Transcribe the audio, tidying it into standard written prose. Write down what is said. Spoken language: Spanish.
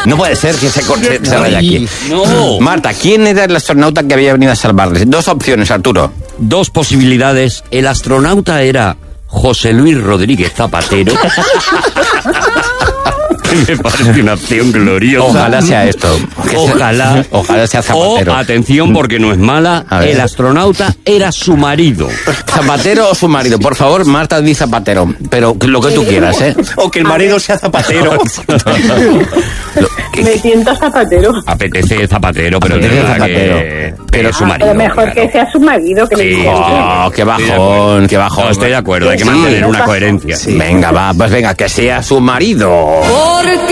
No puede ser que se vaya aquí. No. Marta, ¿quién era el astronauta que había venido a salvarles? 2 opciones, Arturo. 2 posibilidades. El astronauta era José Luis Rodríguez Zapatero. Me parece una opción gloriosa. Ojalá sea esto. Ojalá. Ojalá sea Zapatero. O, atención, porque no es mala, el astronauta era su marido. ¿Zapatero o su marido? Por favor, Marta, di Zapatero. Pero lo que tú quieras, ¿eh? O que el marido sea Zapatero. Me siento Zapatero. Apetece Zapatero, pero Apetece es verdad Zapatero. pero es su marido. Pero mejor claro. que sea su marido que le Sí. diga. Oh, qué bajón, qué bajón. No, estoy de acuerdo, hay que Sí. mantener una coherencia. Venga, va, pues venga, que sea su marido. Porque